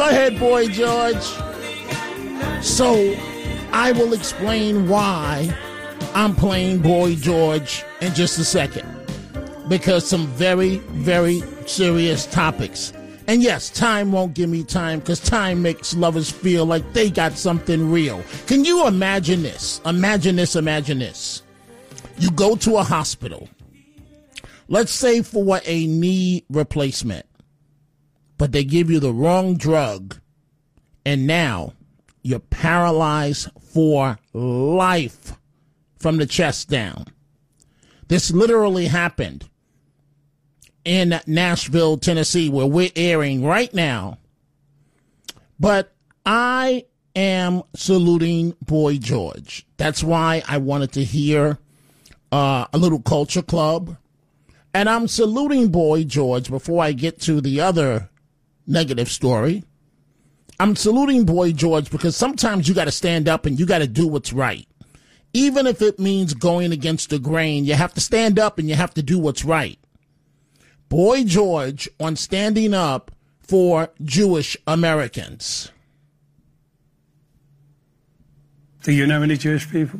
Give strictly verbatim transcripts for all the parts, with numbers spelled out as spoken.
Go ahead, Boy George. So I will explain why I'm playing Boy George in just a second. Because some very, very serious topics. And yes, time won't give me time because time makes lovers feel like they got something real. Can you imagine this? Imagine this, imagine this. You go to a hospital, let's say for a knee replacement, but they give you the wrong drug, and now you're paralyzed for life from the chest down. This literally happened in Nashville, Tennessee, where we're airing right now. But I am saluting Boy George. That's why I wanted to hear uh, a little Culture Club. And I'm saluting Boy George before I get to the other negative story. I'm saluting Boy George because sometimes you got to stand up and you got to do what's right. Even if it means going against the grain, you have to stand up and you have to do what's right. Boy George on standing up for Jewish Americans. Do you know any Jewish people?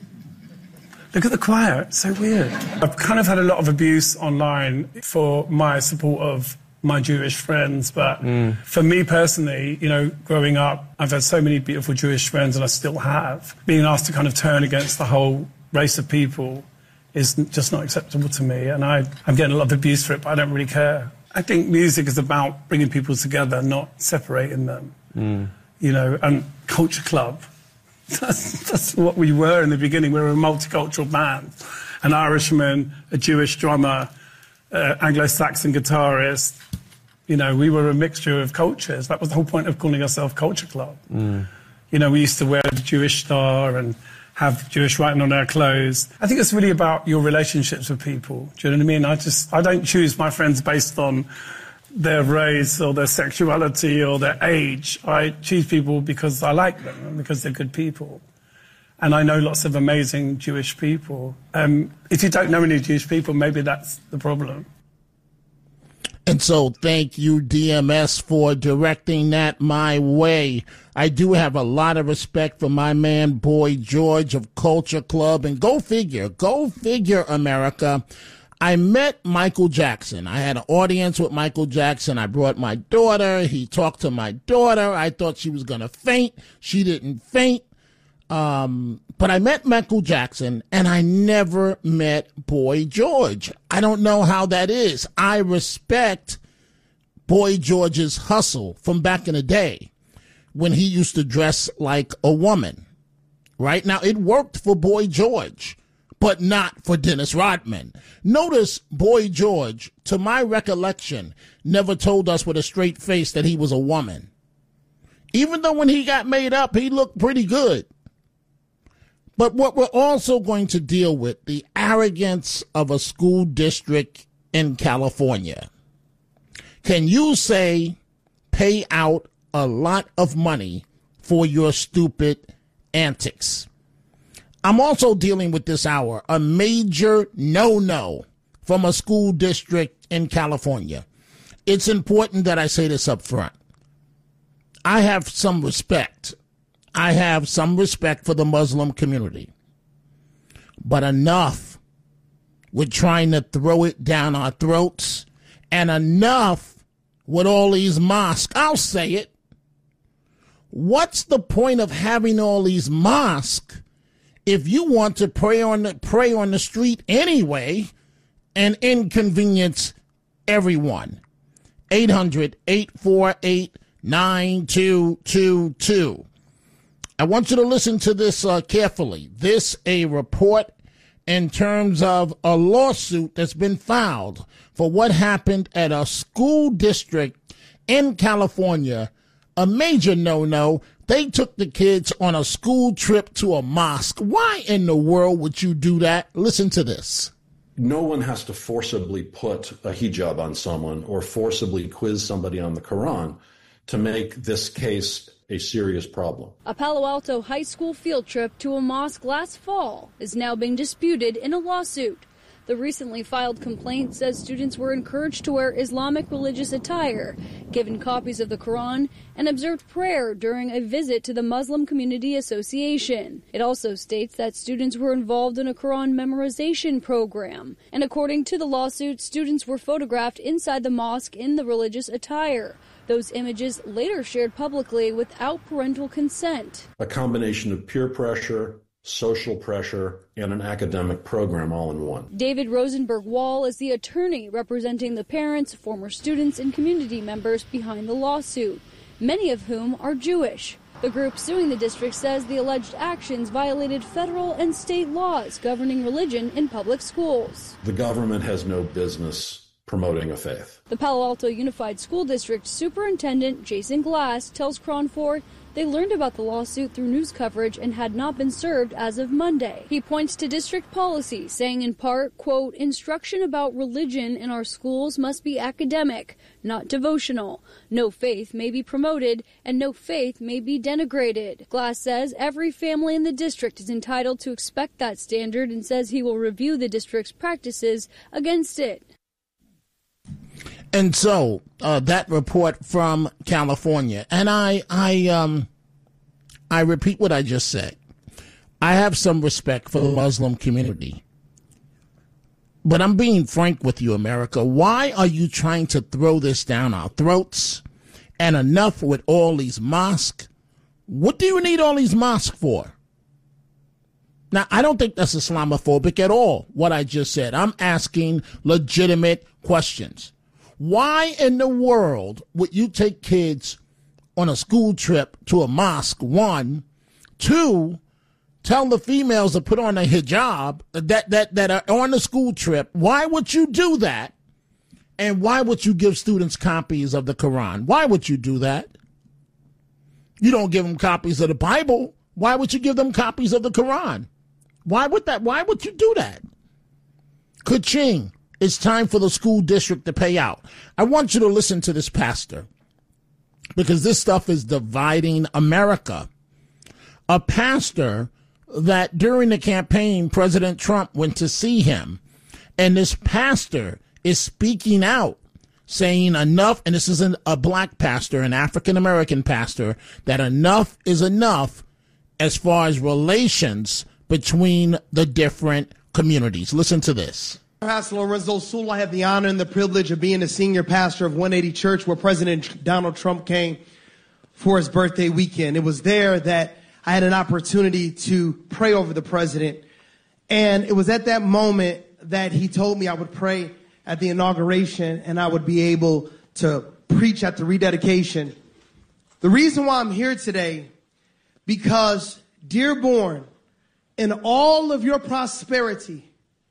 Look at the choir, it's so weird. I've kind of had a lot of abuse online for my support of my Jewish friends, but mm. for me personally, you know, growing up, I've had so many beautiful Jewish friends, and I still have. Being asked to kind of turn against the whole race of people is just not acceptable to me, and I, I'm getting a lot of abuse for it, but I don't really care. I think music is about bringing people together, not separating them, mm. you know, and Culture Club, that's, that's what we were in the beginning. We were a multicultural band, an Irishman, a Jewish drummer, uh, Anglo-Saxon guitarist. You know, we were a mixture of cultures. That was the whole point of calling ourselves Culture Club. Mm. You know, we used to wear the Jewish star and have Jewish writing on our clothes. I think it's really about your relationships with people. Do you know what I mean? I just, I don't choose my friends based on their race or their sexuality or their age. I choose people because I like them and because they're good people. And I know lots of amazing Jewish people. Um, if you don't know any Jewish people, maybe that's the problem. And so thank you, D M S, for directing that my way. I do have a lot of respect for my man, Boy George of Culture Club. And go figure, go figure, America. I met Michael Jackson. I had an audience with Michael Jackson. I brought my daughter. He talked to my daughter. I thought she was going to faint. She didn't faint. Um, but I met Michael Jackson, and I never met Boy George. I don't know how that is. I respect Boy George's hustle from back in the day when he used to dress like a woman. Right? Now, it worked for Boy George, but not for Dennis Rodman. Notice Boy George, to my recollection, never told us with a straight face that he was a woman. Even though when he got made up, he looked pretty good. But what we're also going to deal with, the arrogance of a school district in California. Can you say, pay out a lot of money for your stupid antics? I'm also dealing with this hour a major no-no from a school district in California. It's important that I say this up front. I have some respect. I have some respect for the Muslim community. But enough with trying to throw it down our throats, and enough with all these mosques. I'll say it. What's the point of having all these mosques if you want to pray on the, pray on the street anyway and inconvenience everyone? eight hundred, eight four eight, nine two two two. I want you to listen to this uh, carefully. This a report in terms of a lawsuit that's been filed for what happened at a school district in California. A major no-no. They took the kids on a school trip to a mosque. Why in the world would you do that? Listen to this. No one has to forcibly put a hijab on someone or forcibly quiz somebody on the Quran to make this case a serious problem. A Palo Alto high school field trip to a mosque last fall is now being disputed in a lawsuit. The recently filed complaint says students were encouraged to wear Islamic religious attire, given copies of the Quran, and observed prayer during a visit to the Muslim Community Association. It also states that students were involved in a Quran memorization program. And according to the lawsuit, students were photographed inside the mosque in the religious attire. Those images later shared publicly without parental consent. A combination of peer pressure, social pressure, and an academic program all in one. David Rosenberg Wall is the attorney representing the parents, former students, and community members behind the lawsuit, many of whom are Jewish. The group suing the district says the alleged actions violated federal and state laws governing religion in public schools. The government has no business promoting a faith. The Palo Alto Unified School District Superintendent Jason Glass tells KRON four they learned about the lawsuit through news coverage and had not been served as of Monday. He points to district policy, saying in part, quote, instruction about religion in our schools must be academic, not devotional. No faith may be promoted and no faith may be denigrated. Glass says every family in the district is entitled to expect that standard and says he will review the district's practices against it. And so uh, that report from California, and I, I, um, I repeat what I just said. I have some respect for the Muslim community, but I'm being frank with you, America. Why are you trying to throw this down our throats? And enough with all these mosques. What do you need all these mosques for? Now, I don't think that's Islamophobic at all, what I just said. I'm asking legitimate questions. Why in the world would you take kids on a school trip to a mosque? One, two, tell the females to put on a hijab that, that, that are on the school trip. Why would you do that? And why would you give students copies of the Quran? Why would you do that? You don't give them copies of the Bible. Why would you give them copies of the Quran? Why would that? Why would you do that? Ka-ching. It's time for the school district to pay out. I want you to listen to this pastor because this stuff is dividing America. A pastor that during the campaign, President Trump went to see him, and this pastor is speaking out, saying enough, and this is an, a black pastor, an African-American pastor, that enough is enough as far as relations between the different communities. Listen to this. Pastor Lorenzo Sewell, I have the honor and the privilege of being the senior pastor of one eighty Church, where President Donald Trump came for his birthday weekend. It was there that I had an opportunity to pray over the president. And it was at that moment that he told me I would pray at the inauguration and I would be able to preach at the rededication. The reason why I'm here today, because Dearborn, in all of your prosperity,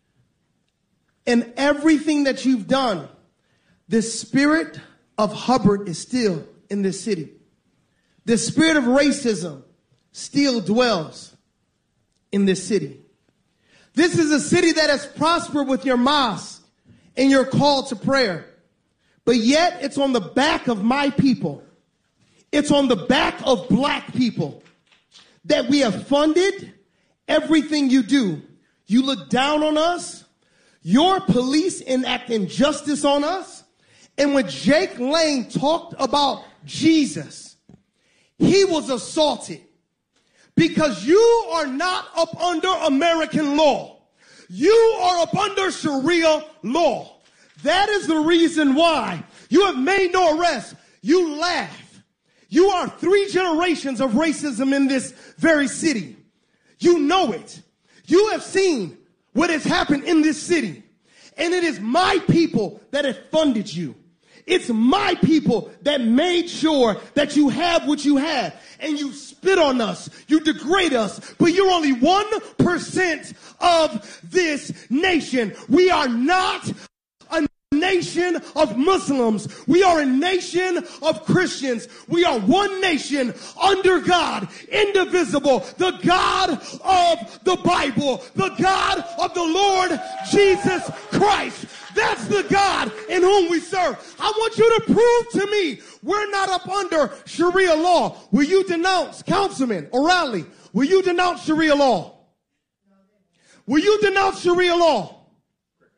and everything that you've done, the spirit of Hubbard is still in this city. The spirit of racism still dwells in this city. This is a city that has prospered with your mosque and your call to prayer. But yet it's on the back of my people. It's on the back of black people that we have funded everything you do. You look down on us. Your police enact injustice on us. And when Jake Lane talked about Jesus, he was assaulted because you are not up under American law. You are up under Sharia law. That is the reason why you have made no arrest. You laugh. You are three generations of racism in this very city. You know it. You have seen what has happened in this city. And it is my people that have funded you. It's my people that made sure that you have what you have. And you spit on us. You degrade us. But you're only one percent of this nation. We are not a nation of Muslims. We are a nation of Christians. We are one nation under God, indivisible, the God of the Bible, the God of the Lord Jesus Christ. That's the God in whom we serve. I want you to prove to me we're not up under Sharia law. Will you denounce, Councilman O'Reilly, will you denounce Sharia law? Will you denounce Sharia law?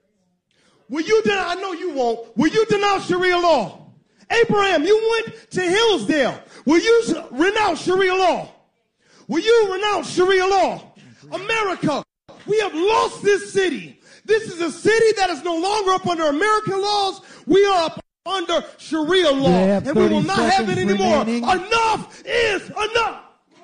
will you denounce, I know you won't, will you denounce Sharia law? Abraham, you went to Hillsdale. Will you renounce Sharia law? Will you renounce Sharia law? America, we have lost this city. This is a city that is no longer up under American laws. We are up under Sharia law. And we will not have it anymore. Remaining. Enough is enough.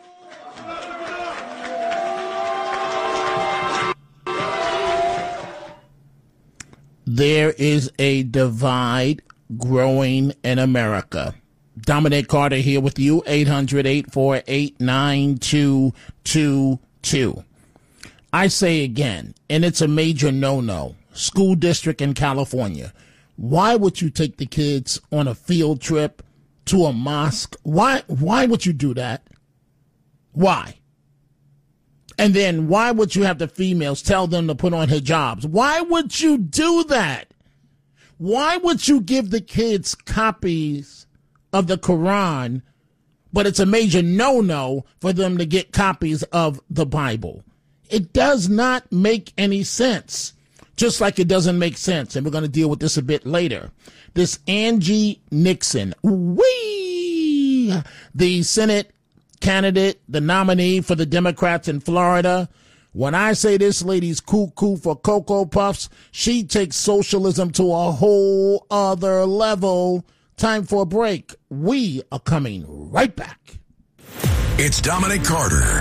There is a divide growing in America. Dominic Carter here with you, eight hundred, eight four eight, nine two two two. I say again, and it's a major no-no, school district in California. Why would you take the kids on a field trip to a mosque? Why, why would you do that? Why? And then why would you have the females tell them to put on hijabs? Why would you do that? Why would you give the kids copies of the Quran, but it's a major no-no for them to get copies of the Bible? It does not make any sense, just like it doesn't make sense, and we're going to deal with this a bit later. This Angie Nixon, wee, the Senate candidate, the nominee for the Democrats in Florida. When I say this lady's cuckoo for Cocoa Puffs, she takes socialism to a whole other level. Time for a break. We are coming right back. It's Dominic Carter.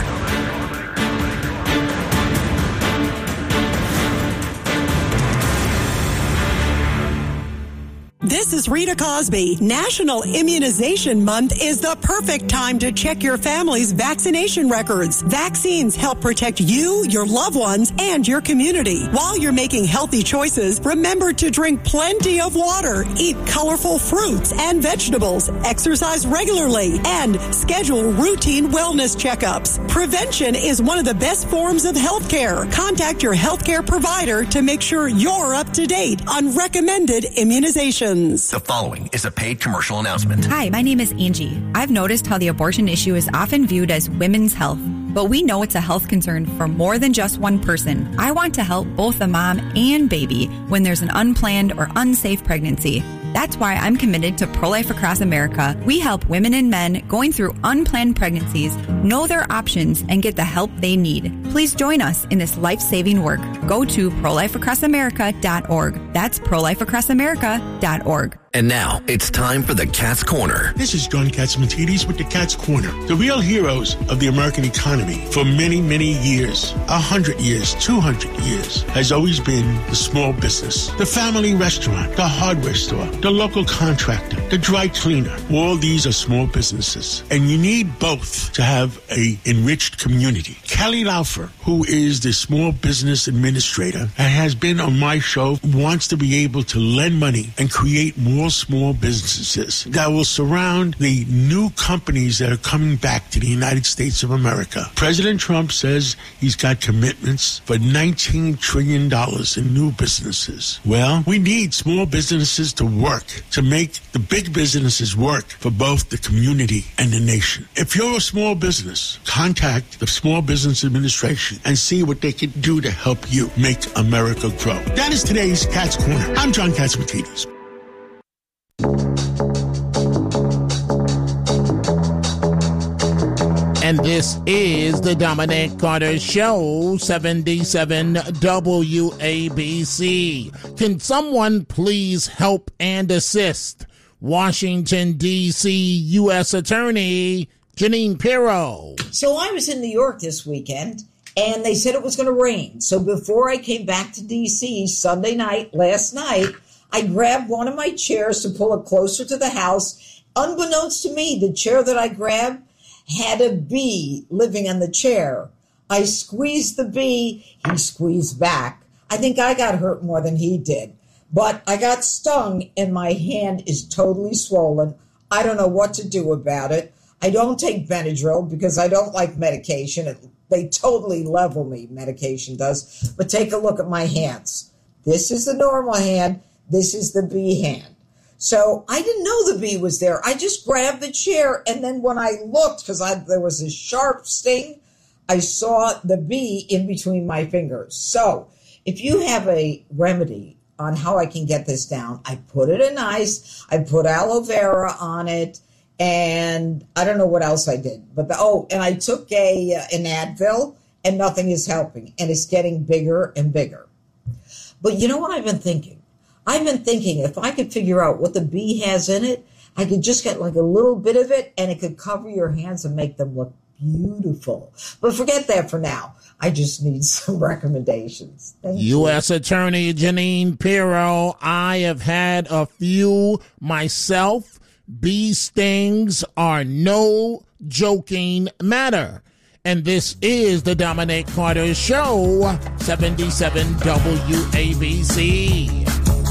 This is Rita Cosby. National Immunization Month is the perfect time to check your family's vaccination records. Vaccines help protect you, your loved ones, and your community. While you're making healthy choices, remember to drink plenty of water, eat colorful fruits and vegetables, exercise regularly, and schedule routine wellness checkups. Prevention is one of the best forms of health care. Contact your healthcare provider to make sure you're up to date on recommended immunizations. The following is a paid commercial announcement. Hi, my name is Angie. I've noticed how the abortion issue is often viewed as women's health, but we know it's a health concern for more than just one person. I want to help both the mom and baby when there's an unplanned or unsafe pregnancy. That's why I'm committed to Pro-Life Across America. We help women and men going through unplanned pregnancies know their options and get the help they need. Please join us in this life-saving work. Go to pro life across america dot org. That's pro life across america dot org. And now, it's time for the Cat's Corner. This is John Catsimatidis with the Cat's Corner. The real heroes of the American economy for many, many years, a hundred years, two hundred years, has always been the small business. The family restaurant, the hardware store, the local contractor, the dry cleaner. All these are small businesses. And you need both to have a enriched community. Kelly Laufer, who is the small business administrator and has been on my show, wants to be able to lend money and create more small businesses that will surround the new companies that are coming back to the United States of America. President Trump says he's got commitments for nineteen trillion dollars in new businesses. Well, we need small businesses to work, to make the big businesses work for both the community and the nation. If you're a small business, contact the Small Business Administration and see what they can do to help you make America grow. That is today's Cat's Corner. I'm John Catsimatidis. And this is the Dominic Carter Show, seventy-seven W A B C. Can someone please help and assist? Washington, D C U S Attorney Jeanine Pirro. So I was in New York this weekend, and they said it was going to rain. So before I came back to D C Sunday night, last night, I grabbed one of my chairs to pull it closer to the house. Unbeknownst to me, the chair that I grabbed had a bee living on the chair. I squeezed the bee, he squeezed back. I think I got hurt more than he did. But I got stung and my hand is totally swollen. I don't know what to do about it. I don't take Benadryl because I don't like medication. It, they totally level me, medication does. But take a look at my hands. This is the normal hand. This is the bee hand. So I didn't know the bee was there. I just grabbed the chair, and then when I looked, because there was a sharp sting, I saw the bee in between my fingers. So if you have a remedy on how I can get this down. I put it in ice. I put aloe vera on it. And I don't know what else I did. But the, oh, and I took a uh, an Advil, and nothing is helping. And it's getting bigger and bigger. But you know what I've been thinking? I've been thinking if I could figure out what the bee has in it, I could just get like a little bit of it, and it could cover your hands and make them look beautiful. But forget that for now. I just need some recommendations. Thank you. U S Attorney Jeanine Pirro, I have had a few myself. Bee stings are no joking matter. And this is the Dominic Carter Show, seventy-seven W A B C.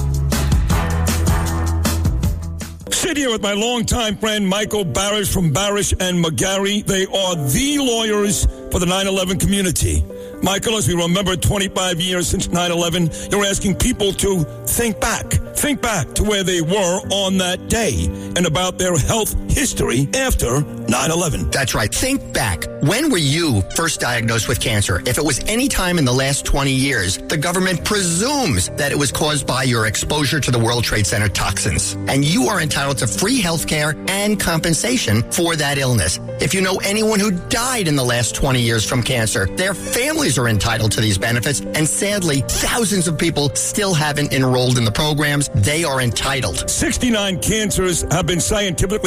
Sit here with my longtime friend Michael Barish from Barish and McGarry. They are the lawyers for the nine eleven community. Michael, as we remember twenty-five years since nine eleven, you're asking people to think back. Think back to where they were on that day and about their health history after nine eleven. That's right. Think back. When were you first diagnosed with cancer? If it was any time in the last twenty years, the government presumes that it was caused by your exposure to the World Trade Center toxins. And you are entitled to free health care and compensation for that illness. If you know anyone who died in the last twenty years from cancer, their families are entitled to these benefits. And sadly, thousands of people still haven't enrolled in the programs. They are entitled. sixty-nine cancers have been scientifically